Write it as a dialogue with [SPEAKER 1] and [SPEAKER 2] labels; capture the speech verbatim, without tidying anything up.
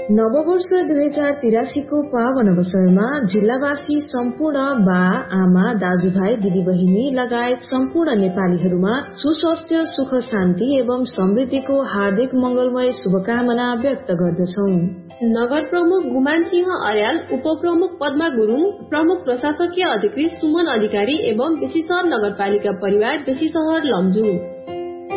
[SPEAKER 1] नववर्ष दुई हजार तिरासीको पावन अवसरमा जिल्लावासी सम्पूर्ण बा आमा दाजुभाइ दिदीबहिनी लगायत सम्पूर्ण नेपालीहरूमा सुस्वास्थ्य सुख शान्ति एवं समृद्धिको हार्दिक मंगलमय शुभकामना व्यक्त गर्दछौं।
[SPEAKER 2] नगर प्रमुख गुमान सिंह अर्याल, उपप्रमुख पद्मा गुरूङ, प्रमुख प्रशासकीय अधिकृत सुमन अधिकारी एवं बेसीसहर नगरपालिका परिवार बेसीसहर लमजू।